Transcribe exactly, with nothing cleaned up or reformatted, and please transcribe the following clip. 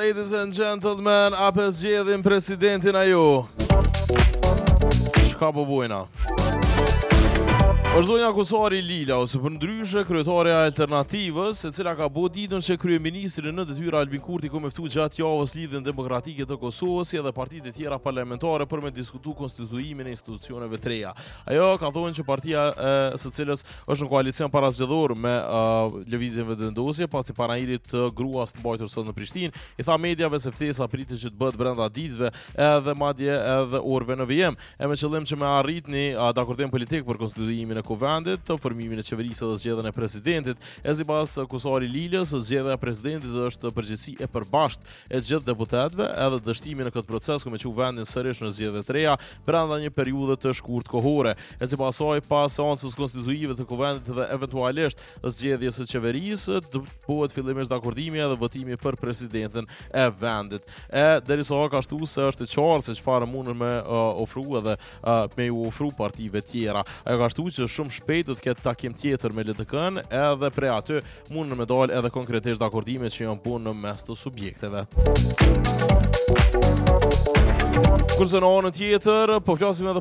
Ladies and gentlemen, ape zgjedhim presidentin a ju. Çka po bujna? Është zonja Kusari Lila, ose për ndryshe kryetaria e Alternativës, e cila ka bo ditën që kryeministri në detyra Albin Kurti ku me ftu gjatë javës lidhjen demokratike të Kosovës si edhe partitë e tjera parlamentare për me diskutu konstituimin e institucioneve të reja. Ajo ka thonë që partia e së cilës është në koalicion parazgjedhor me uh, lëvizjen vendosje pas të parairit të gruas të mbajtur sot në Prishtinë, i tha mediave se ftesa pritet që të bëhet brenda ditëve edhe madje edhe orëve në vijim, e me qëllim që me arritni uh, dakordim politik për konstituimin e kuvendit, të formimin e qeverisë dhe zgjedhjen e presidentit. E sipas Kusari Lilës, zgjedhja e presidentit është përgjegjësi e përbashkët e gjithë deputetëve, edhe dështimi në këtë proces ku me çu vendin sërish në zgjedhje të reja brenda një periudhe të shkurtë kohore. E sipas saj, pas seancës konstitutive të kuvendit dhe eventualisht zgjedhjes së qeverisë, do bëhet fillimisht dakordimi edhe votimi për presidentin e vendit. E derisa ka ashtu se është e qartë se çfarë mundën me uh, ofru edhe uh, me u ofru partive tjera. Ajo ka ashtu që shumë shpejt do të ketë takim tjetër me L D K-n, edhe prej aty mund në medal edhe konkretisht dakordimet që janë punë në mes të subjekteve. Kurse në anën tjetër, po flasim edhe